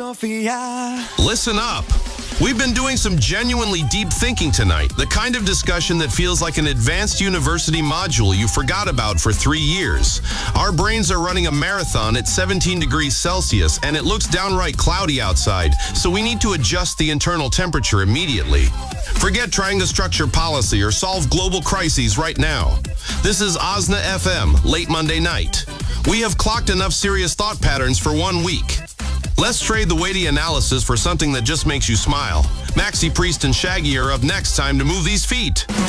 Listen up. We've been doing some genuinely deep thinking tonight, the kind of discussion that feels like an advanced university module you forgot about for 3 years. Our brains are running a marathon at 17 degrees Celsius, and it looks downright cloudy outside, so we need to adjust the internal temperature immediately. Forget trying to structure policy or solve global crises right now. This is Osna FM, late Monday night. We have clocked enough serious thought patterns for 1 week. Let's trade the weighty analysis for something that just makes you smile. Maxi Priest and Shaggy are up next. Time to move these feet.